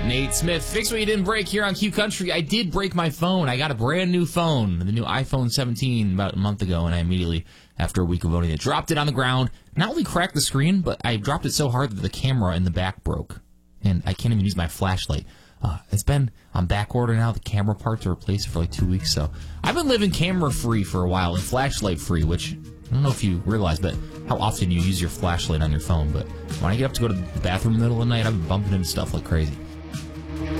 Nate Smith, fix what you didn't break here on Q Country. I did break my phone. I got a brand new phone, the new iPhone 17, about a month ago, and I immediately, after a week of owning it, dropped it on the ground. Not only cracked the screen, but I dropped it so hard that the camera in the back broke, and I can't even use my flashlight. It's been on back order now. The camera parts are replaced for like 2 weeks, so I've been living camera-free for a while and flashlight-free, which I don't know if you realize, but how often you use your flashlight on your phone. But when I get up to go to the bathroom in the middle of the night, I've been bumping into stuff like crazy.